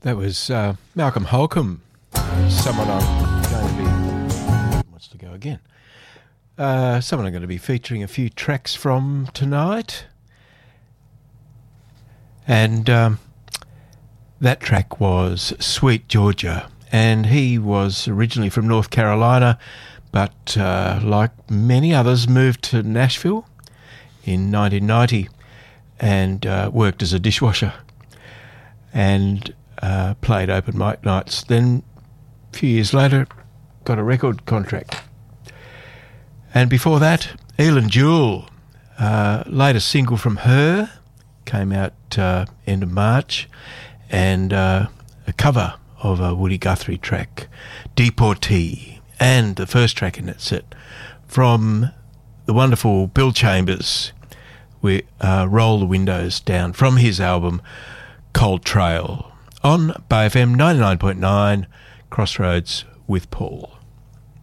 That was Malcolm Holcomb, someone I'm going to be... wants to go again. Someone I'm going to be featuring a few tracks from tonight. And that track was Sweet Georgia. And he was originally from North Carolina, but like many others, moved to Nashville in 1990 and worked as a dishwasher. And played open mic nights. Then, a few years later, got a record contract. And before that, Elin Jewell, latest single from her, came out end of March, and a cover of a Woody Guthrie track, Deportee, and the first track in that set from the wonderful Bill Chambers, we Roll the Windows Down, from his album Cold Trail, on Bay FM 99.9, Crossroads with Paul.